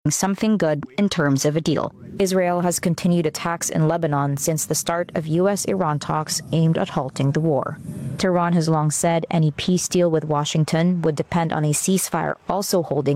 something good in terms of a deal. Israel has continued attacks in Lebanon since the start of U.S.-Iran talks aimed at halting the war. Tehran has long said any peace deal with Washington would depend on a ceasefire also holding